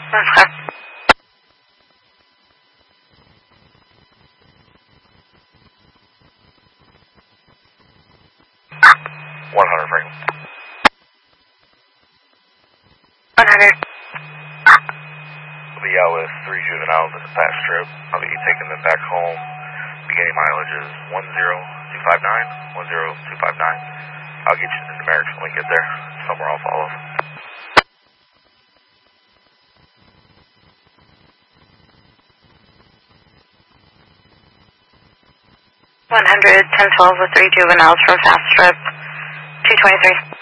Okay. 100 Franklin. 100. We'll be out with 3 juveniles at the fast trip. I'll be taking them back home. Beginning mileage is 10259, 10259. I'll get you the numerics when we get there. Somewhere I'll follow. 100, 1012 with 3 juveniles from fast trip, 223.